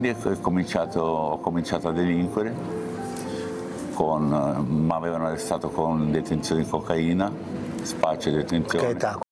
Ho cominciato a delinquere, mi avevano arrestato con detenzione di cocaina, spaccio e detenzione. Che età?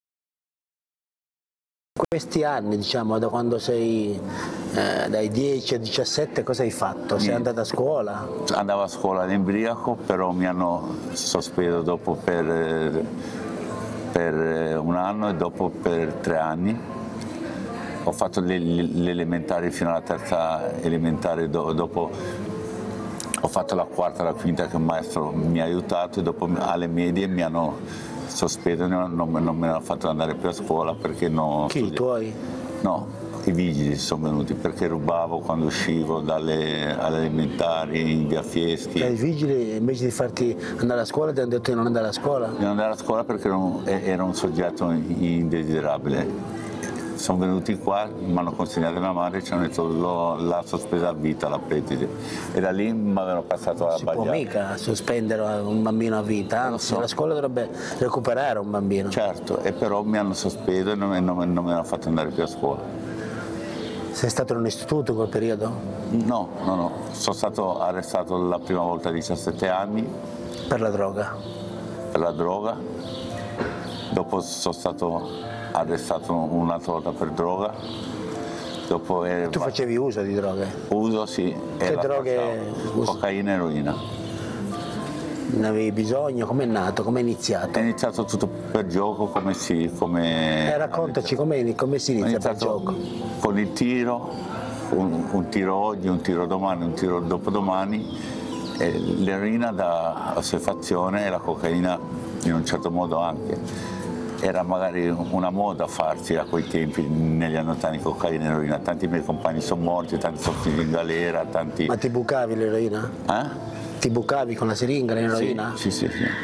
Questi anni, diciamo, da quando sei dai 10 ai 17, cosa hai fatto? Sei andato a scuola? Andavo a scuola all'Embriaco, però mi hanno sospeso dopo per un anno e dopo per 3 anni. Ho fatto le elementari fino alla terza elementare, dopo ho fatto la quarta e la quinta che il maestro mi ha aiutato, e dopo alle medie mi hanno sospeso, non me l'hanno fatto andare più a scuola perché non... Chi, i tuoi? No, i vigili sono venuti perché rubavo quando uscivo alle elementari in via Fieschi. I vigili invece di farti andare a scuola ti hanno detto di non andare a scuola? Di non andare a scuola perché era un soggetto indesiderabile. Sono venuti qua, mi hanno consegnato mia madre e ci hanno detto l'ha sospesa a vita la preside, e da lì mi avevano passato alla bagliata. Si può mica sospendere un bambino a vita, anzi la scuola dovrebbe recuperare un bambino. Certo, e però mi hanno sospeso e non mi hanno fatto andare più a scuola. Sei stato in un istituto in quel periodo? No, sono stato arrestato la prima volta a 17 anni. Per la droga? Per la droga, dopo sono stato arrestato un'altra volta per droga. Dopo tu facevi uso di droghe? Uso, sì. Che droghe? Cocaina e eroina. Ne avevi bisogno? Com'è nato? Com'è iniziato? È iniziato tutto per gioco, raccontaci come si inizia per gioco. Con il tiro, un tiro oggi, un tiro domani, un tiro dopodomani, l'eroina da assuefazione e la cocaina in un certo modo anche. Era magari una moda farsi a quei tempi, negli anni 80, cocaina e eroina. Tanti miei compagni sono morti, tanti sono finiti in galera, tanti... Ma ti bucavi l'eroina? Ti bucavi con la siringa l'eroina? Sì.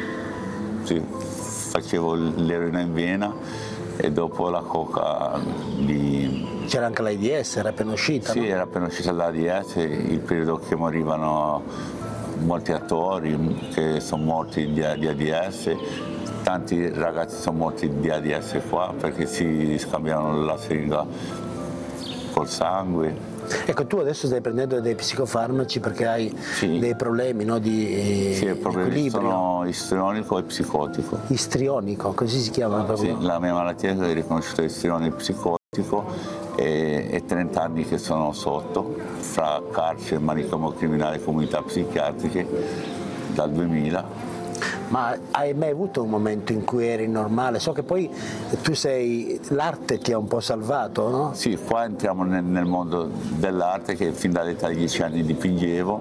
Facevo l'eroina in vena e dopo la coca di... C'era anche l'AIDS, era appena uscita? Sì, no? era appena uscita l'AIDS, il periodo che morivano molti attori che sono morti di AIDS. Tanti ragazzi sono morti di AIDS qua perché si scambiavano la siringa col sangue. Ecco, tu adesso stai prendendo dei psicofarmaci perché hai dei problemi, no, di Sì, i problemi equilibrio. sono istrionico e psicotico. Istrionico, così si chiama proprio? Sì, la mia malattia è riconosciuta istrionico e psicotico, e 30 anni che sono sotto, fra carcere, manicomio criminale e comunità psichiatriche, dal 2000. Ma hai mai avuto un momento in cui eri normale? So che poi l'arte ti ha un po' salvato, no? Sì, qua entriamo nel mondo dell'arte, che fin dall'età di 10 anni dipingevo.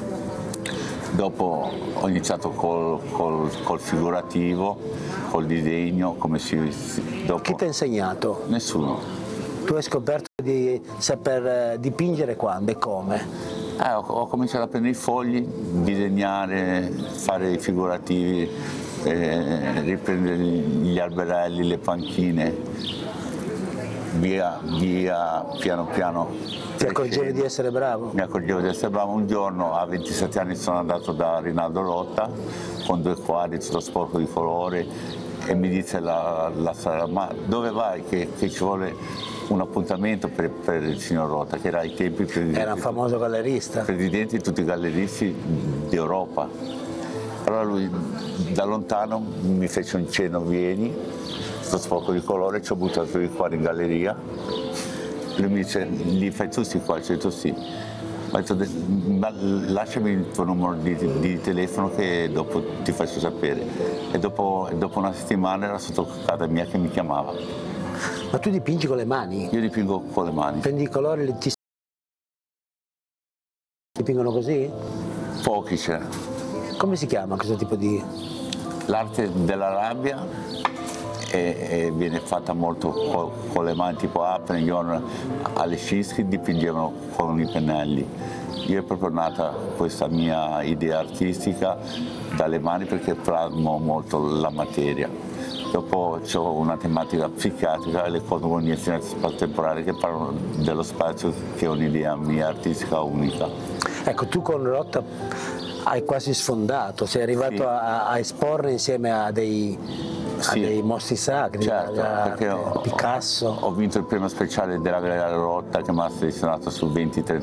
Dopo ho iniziato col figurativo, col disegno, dopo... Chi ti ha insegnato? Nessuno. Tu hai scoperto di saper dipingere quando e come? Ho cominciato a prendere i fogli, disegnare, fare i figurativi, riprendere gli alberelli, le panchine, via piano piano. Ti accorgevi di essere bravo? Mi accorgevo di essere bravo. Un giorno a 27 anni sono andato da Rinaldo Rotta con 2 quadri tutto sporco di colore e mi disse la strada: ma dove vai che ci vuole un appuntamento per il signor Rotta, che era ai tempi presidente. Era un famoso gallerista. Presidente di tutti i galleristi d'Europa. Allora lui da lontano mi fece un cenno: vieni, sto sporco di colore, ci ho buttato i quadri in galleria. Lui mi dice: li fai tu sti qua? Ho detto sì. Mi ha detto: lasciami il tuo numero di telefono che dopo ti faccio sapere. E dopo una settimana era sotto casa mia che mi chiamava. Ma tu dipingi con le mani? Io dipingo con le mani. Prendi i colori e ti dipingono così? Pochi c'è. Come si chiama questo tipo di... L'arte della rabbia e viene fatta molto con le mani, tipo Apenion, alle Scischi dipingevano con i pennelli. Io è proprio nata questa mia idea artistica dalle mani perché plasmo molto la materia. Dopo ho una tematica psichiatrica e le cosmogonie spazio-temporali che parlano dello spazio, che è un'idea mia artistica unica. Ecco, tu con Rotta hai quasi sfondato, sei arrivato a esporre insieme a dei Sì. dei mostri sacri, Certo, dell'arte, perché Picasso. ho vinto il premio speciale della Galleria Rotta che mi ha selezionato su 20-30